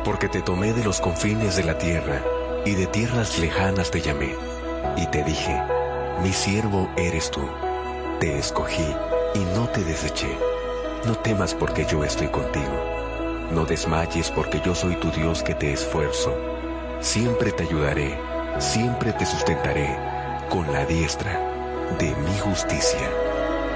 Porque te tomé de los confines de la tierra, y de tierras lejanas te llamé, y te dije, mi siervo eres tú. Te escogí y no te deseché. No temas porque yo estoy contigo. No desmayes porque yo soy tu Dios que te esfuerzo. Siempre te ayudaré, siempre te sustentaré con la diestra de mi justicia.